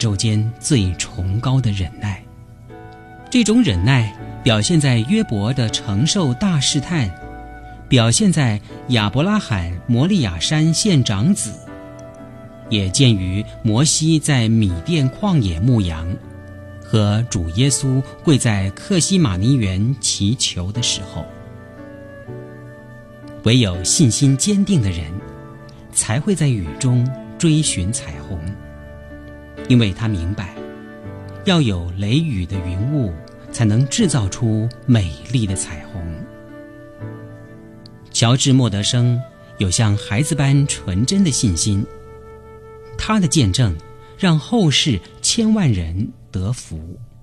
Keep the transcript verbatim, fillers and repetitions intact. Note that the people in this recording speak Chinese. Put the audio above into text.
宙间最崇高的忍耐。这种忍耐表现在约伯的承受大试探，表现在亚伯拉罕摩利亚山献长子，也见于摩西在米甸旷野牧羊，和主耶稣跪在客西马尼园祈求的时候。唯有信心坚定的人，才会在雨中追寻彩虹，因为他明白，要有雷雨的云雾，才能制造出美丽的彩虹。乔治·莫德生有像孩子般纯真的信心，他的见证让后世千万人得福。